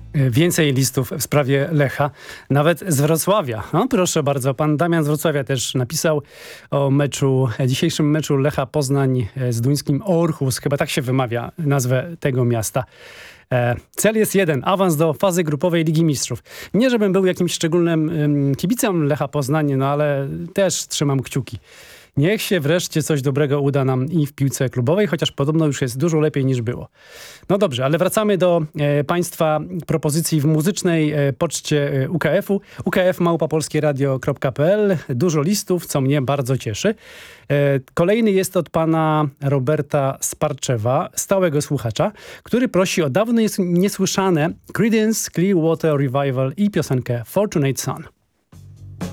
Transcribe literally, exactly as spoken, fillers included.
Więcej listów w sprawie Lecha, nawet z Wrocławia. No, proszę bardzo, pan Damian z Wrocławia też napisał o meczu, dzisiejszym meczu Lecha Poznań z duńskim Aarhus. Chyba tak się wymawia nazwę tego miasta. E, cel jest jeden, awans do fazy grupowej Ligi Mistrzów. Nie, żebym był jakimś szczególnym ym, kibicem Lecha Poznań, no ale też trzymam kciuki. Niech się wreszcie coś dobrego uda nam i w piłce klubowej, chociaż podobno już jest dużo lepiej niż było. No dobrze, ale wracamy do e, państwa propozycji w muzycznej e, poczcie e, U K F-u. U K F małpa polskie radio kropka p l. Dużo listów, co mnie bardzo cieszy. E, kolejny jest od pana Roberta Sparczewa, stałego słuchacza, który prosi o dawno niesłyszane Creedence Clearwater Revival i piosenkę Fortunate Son.